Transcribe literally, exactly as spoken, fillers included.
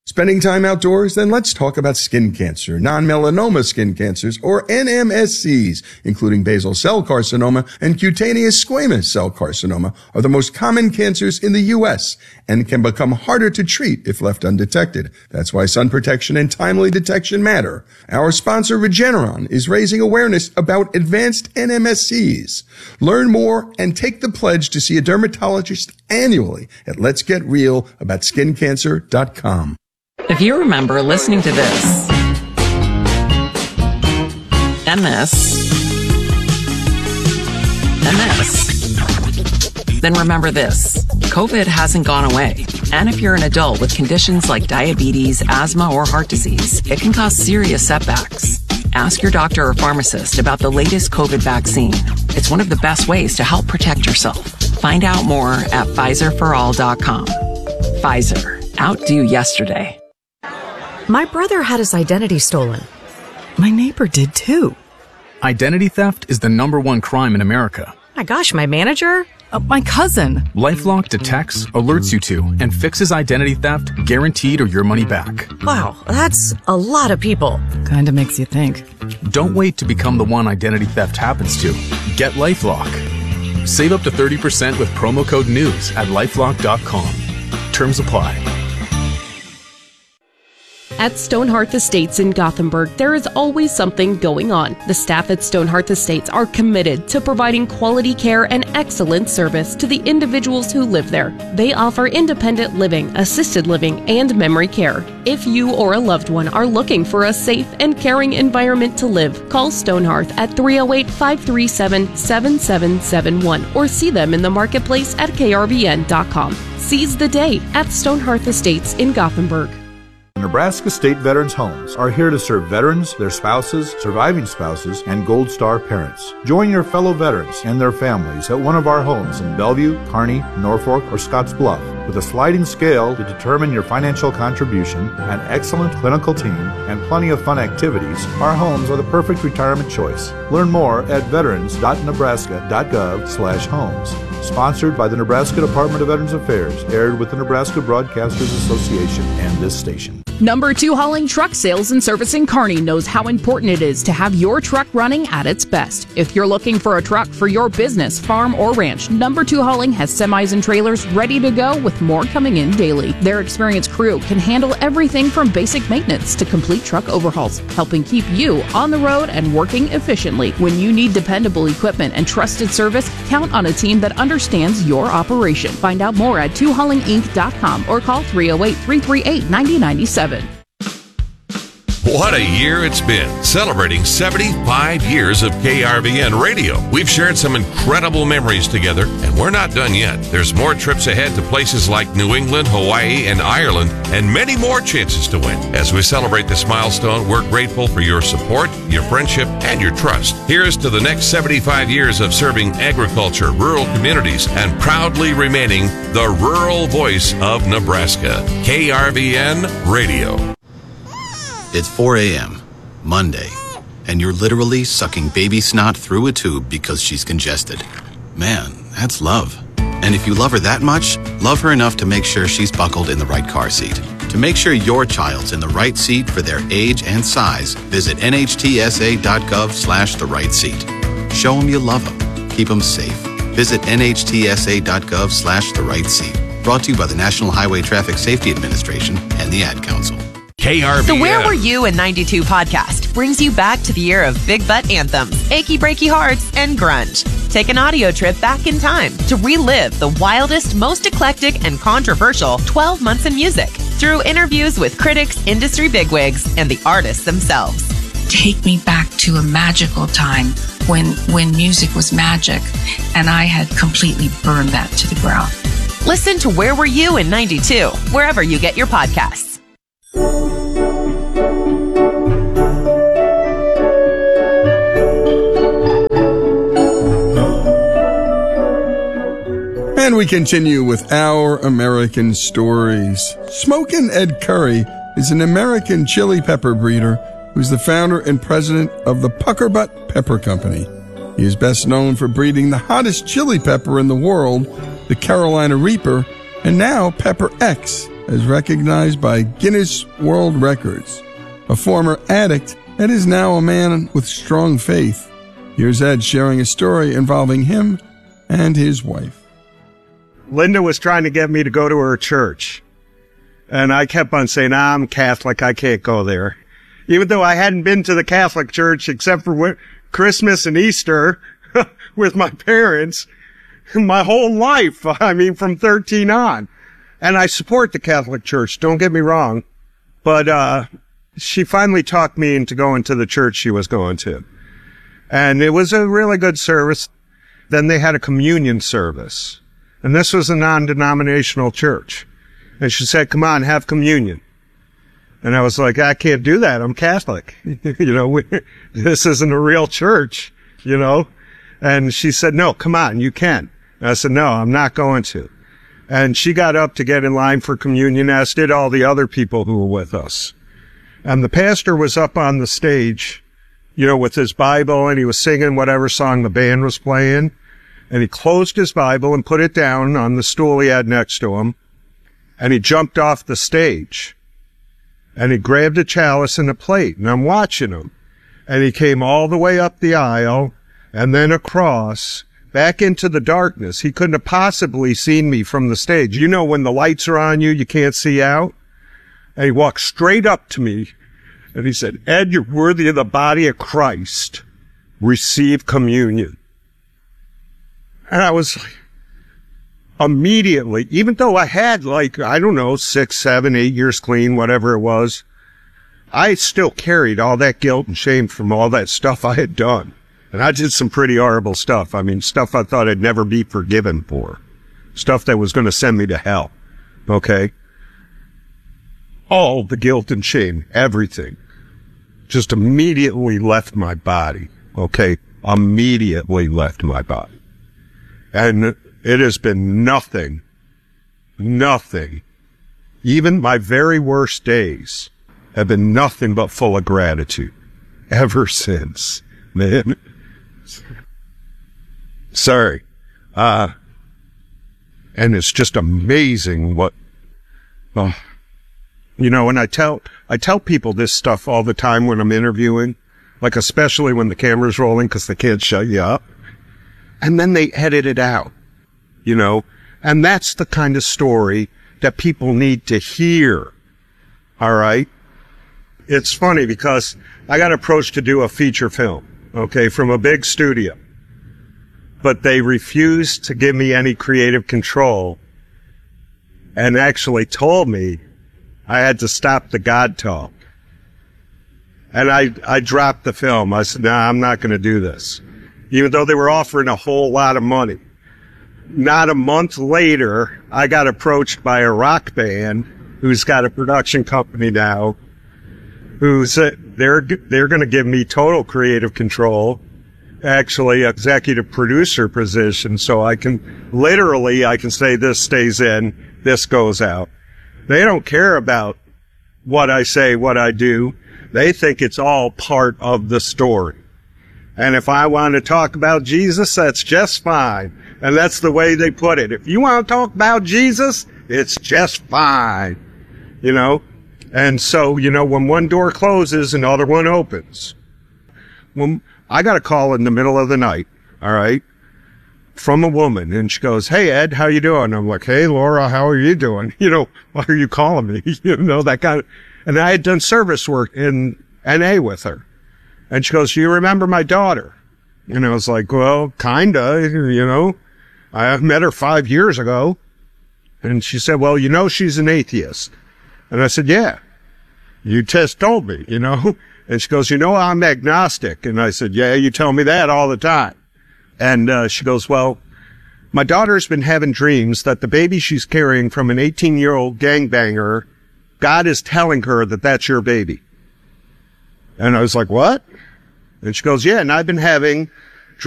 Spending time outdoors? Then let's talk about skin cancer. Non-melanoma skin cancers, or N M S Cs, including basal cell carcinoma and cutaneous squamous cell carcinoma, are the most common cancers in the U S and can become harder to treat if left undetected. That's why sun protection and timely detection matter. Our sponsor, Regeneron, is raising awareness about advanced N M S Cs. Learn more and take the pledge to see a dermatologist annually at lets get real about skin cancer dot com. If you remember listening to this, and this, and this, then remember this. COVID hasn't gone away. And if you're an adult with conditions like diabetes, asthma, or heart disease, it can cause serious setbacks. Ask your doctor or pharmacist about the latest COVID vaccine. It's one of the best ways to help protect yourself. Find out more at Pfizer for all dot com. Pfizer. Outdo yesterday. My brother had his identity stolen. My neighbor did too. Identity theft is the number one crime in America. My gosh, my manager? Uh, my cousin. LifeLock detects, alerts you to, and fixes identity theft, guaranteed or your money back. Wow, that's a lot of people. Kinda makes you think. Don't wait to become the one identity theft happens to. Get LifeLock. Save up to thirty percent with promo code NEWS at lifelock dot com. Terms apply. At Stonehearth Estates in Gothenburg, there is always something going on. The staff at Stonehearth Estates are committed to providing quality care and excellent service to the individuals who live there. They offer independent living, assisted living, and memory care. If you or a loved one are looking for a safe and caring environment to live, call Stonehearth at three oh eight, five three seven, seven seven seven one or see them in the marketplace at K R V N dot com. Seize the day at Stonehearth Estates in Gothenburg. Nebraska State Veterans Homes are here to serve veterans, their spouses, surviving spouses, and Gold Star parents. Join your fellow veterans and their families at one of our homes in Bellevue, Kearney, Norfolk, or Scottsbluff. With a sliding scale to determine your financial contribution, an excellent clinical team, and plenty of fun activities, our homes are the perfect retirement choice. Learn more at veterans dot nebraska dot gov slash homes. Sponsored by the Nebraska Department of Veterans Affairs, aired with the Nebraska Broadcasters Association and this station. Number two Hauling Truck Sales and Service in Kearney knows how important it is to have your truck running at its best. If you're looking for a truck for your business, farm, or ranch, Number two Hauling has semis and trailers ready to go with more coming in daily. Their experienced crew can handle everything from basic maintenance to complete truck overhauls, helping keep you on the road and working efficiently. When you need dependable equipment and trusted service, count on a team that understands your operation. Find out more at two hauling inc dot com or call three oh eight, three three eight, nine oh nine seven. What a year it's been, celebrating seventy-five years of K R V N radio. We've shared some incredible memories together, and we're not done yet. There's more trips ahead to places like New England, Hawaii, and Ireland, and many more chances to win. As we celebrate this milestone, we're grateful for your support, your friendship, and your trust. Here's to the next seventy-five years of serving agriculture, rural communities, and proudly remaining the rural voice of Nebraska. K R V N Radio. It's four a.m., Monday, and you're literally sucking baby snot through a tube because she's congested. Man, that's love. And if you love her that much, love her enough to make sure she's buckled in the right car seat. To make sure your child's in the right seat for their age and size, visit N H T S A dot gov slash the right seat. Show them you love them. Keep them safe. Visit N H T S A dot gov slash the right seat. Brought to you by the National Highway Traffic Safety Administration and the Ad Council. K R V N. The Where Were You in ninety-two podcast brings you back to the year of big butt anthems, achy breaky hearts, and grunge. Take an audio trip back in time to relive the wildest, most eclectic, and controversial twelve months in music through interviews with critics, industry bigwigs, and the artists themselves. Take me back to a magical time when when music was magic, and I had completely burned that to the ground. Listen to Where Were You in ninety-two, wherever you get your podcasts. And we continue with Our American Stories. Smokin' Ed Curry is an American chili pepper breeder who's the founder and president of the Puckerbutt Pepper Company. He is best known for breeding the hottest chili pepper in the world, the Carolina Reaper, And now Pepper X is recognized by Guinness World Records. A former addict, Ed is now a man with strong faith. Here's Ed sharing a story involving him and his wife. Linda was trying to get me to go to her church. And I kept on saying, nah, I'm Catholic, I can't go there. Even though I hadn't been to the Catholic church except for Christmas and Easter with my parents my whole life. I mean, from thirteen on. And I support the Catholic Church, don't get me wrong. But, uh, she finally talked me into going to the church she was going to. And it was a really good service. Then they had a communion service. And this was a non-denominational church. And she said, come on, have communion. And I was like, I can't do that. I'm Catholic. you know, we, this isn't a real church, you know. And she said, no, come on, you can. And I said, no, I'm not going to. And she got up to get in line for communion, as did all the other people who were with us. And the pastor was up on the stage, you know, with his Bible, and he was singing whatever song the band was playing. And he closed his Bible and put it down on the stool he had next to him. And he jumped off the stage. And he grabbed a chalice and a plate. And I'm watching him. And he came all the way up the aisle and then across back into the darkness. He couldn't have possibly seen me from the stage. You know, when the lights are on you, you can't see out. And he walked straight up to me and he said, Ed, you're worthy of the body of Christ. Receive communion. And I was like, immediately, even though I had like, I don't know, six, seven, eight years clean, whatever it was, I still carried all that guilt and shame from all that stuff I had done. And I did some pretty horrible stuff. I mean, stuff I thought I'd never be forgiven for. Stuff that was going to send me to hell. Okay? All the guilt and shame, everything, just immediately left my body. Okay? Immediately left my body. And it has been nothing, nothing. Even my very worst days have been nothing but full of gratitude ever since, man. Sorry. Uh, and it's just amazing what, uh, you know, and I tell, I tell people this stuff all the time when I'm interviewing, like especially when the camera's rolling because they can't shut you up. And then they edit it out, you know, and that's the kind of story that people need to hear. All right. It's funny because I got approached to do a feature film. Okay, from a big studio. But they refused to give me any creative control and actually told me I had to stop the God talk. And I, I dropped the film. I said, nah, I'm not going to do this. Even though they were offering a whole lot of money. Not a month later, I got approached by a rock band who's got a production company now, who's, uh, they're, they're going to give me total creative control, actually executive producer position, so I can, literally, I can say this stays in, this goes out. They don't care about what I say, what I do. They think it's all part of the story. And if I want to talk about Jesus, that's just fine. And that's the way they put it. If you want to talk about Jesus, it's just fine. You know? And so, you know, when one door closes, another one opens. When I got a call in the middle of the night, all right, from a woman, and she goes, hey, Ed, how you doing? I'm like, hey, Laura, how are you doing? You know, why are you calling me? You know, that kind of, and I had done service work in N A with her. And she goes, do you remember my daughter? And I was like, well, kinda, you know, I met her five years ago. And she said, well, you know, she's an atheist. And I said, yeah, you just told me, you know. And she goes, you know, I'm agnostic. And I said, yeah, you tell me that all the time. And uh, she goes, well, my daughter's been having dreams that the baby she's carrying from an eighteen-year-old gangbanger, God is telling her that that's your baby. And I was like, what? And she goes, yeah, and I've been having